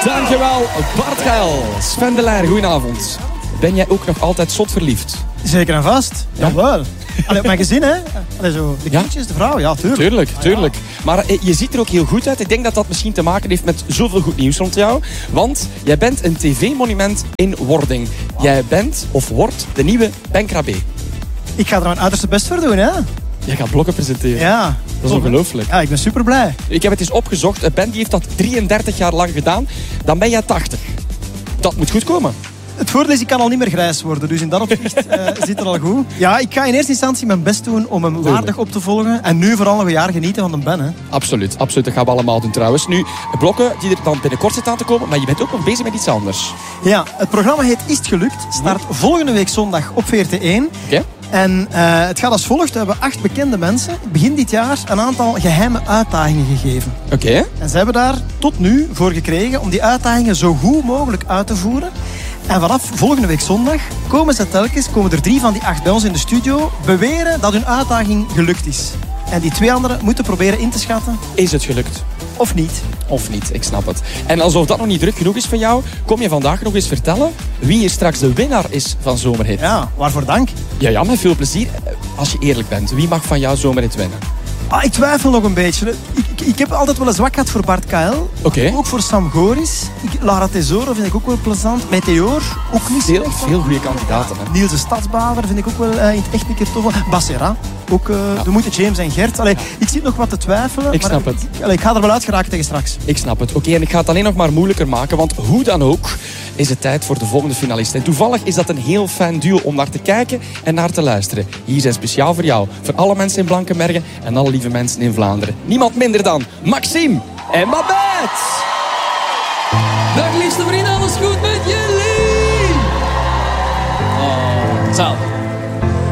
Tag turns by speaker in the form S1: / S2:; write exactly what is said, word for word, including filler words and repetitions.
S1: Dankjewel, Bart Gael. Sven de Leijer, goedenavond. Ben jij ook nog altijd zot verliefd?
S2: Zeker en vast.
S1: Ja?
S2: Jawel. Allee, op mijn gezin, hè. Allee, zo, de kindjes, ja? De vrouw, ja, tuurlijk.
S1: Tuurlijk, tuurlijk. Maar eh, je ziet er ook heel goed uit. Ik denk dat dat misschien te maken heeft met zoveel goed nieuws rond jou. Want jij bent een tv-monument in wording. Jij bent, of wordt, de nieuwe Ben Krabbe.
S2: Ik ga er mijn uiterste best voor doen, hè.
S1: Jij gaat blokken presenteren.
S2: Ja.
S1: Dat is ongelooflijk.
S2: Ja, ik ben super blij.
S1: Ik heb het eens opgezocht. Ben die heeft dat drieëndertig jaar lang gedaan. Dan ben jij tachtig. Dat moet goed komen.
S2: Het voordeel is, ik kan al niet meer grijs worden. Dus in dat opzicht uh, zit het al goed. Ja, ik ga in eerste instantie mijn best doen om hem waardig op te volgen. En nu vooral nog een jaar genieten van de Ben, hè.
S1: Absoluut, absoluut. Dat gaan we allemaal doen trouwens. Nu, blokken die er dan binnenkort zitten aan te komen. Maar je bent ook nog bezig met iets anders.
S2: Ja, het programma heet Is het gelukt? Start volgende week zondag op V R T één.
S1: Oké. Okay.
S2: En uh, het gaat als volgt. We hebben acht bekende mensen begin dit jaar een aantal geheime uitdagingen gegeven.
S1: Oké. Okay.
S2: En ze hebben daar tot nu voor gekregen om die uitdagingen zo goed mogelijk uit te voeren. En vanaf volgende week zondag komen ze telkens, komen er drie van die acht bij ons in de studio, beweren dat hun uitdaging gelukt is. En die twee anderen moeten proberen in te schatten.
S1: Is het gelukt?
S2: Of niet.
S1: Of niet, ik snap het. En alsof dat nog niet druk genoeg is van jou, kom je vandaag nog eens vertellen wie hier straks de winnaar is van Zomerhit.
S2: Ja, waarvoor dank.
S1: Ja, ja, met veel plezier. Als je eerlijk bent, wie mag van jou Zomerhit winnen?
S2: Ah, ik twijfel nog een beetje. Ik, ik, ik heb altijd wel een zwak gehad voor Bart Kael.
S1: Okay.
S2: Ook voor Sam Goris. Ik, Lara Tesoro vind ik ook wel plezant. Meteor, ook niet
S1: veel, veel goede kandidaten. Hè?
S2: Niels de Stadsbader vind ik ook wel uh, in het echt een keer tof. Bassera, ook uh, ja. de moeite James en Gert. Allee, ja. Ik zit nog wat te twijfelen.
S1: Ik
S2: maar
S1: snap het.
S2: Ik, allee, ik ga er wel uit geraken tegen straks.
S1: Ik snap het. Oké, okay, en ik ga het alleen nog maar moeilijker maken. Want hoe dan ook is het tijd voor de volgende finalist. En toevallig is dat een heel fijn duo om naar te kijken en naar te luisteren. Hier zijn speciaal voor jou. Voor alle mensen in Blankenbergen en alle lieve mensen in Vlaanderen. Niemand minder dan Maxime en Babette.
S3: Dag liefste vrienden, alles goed met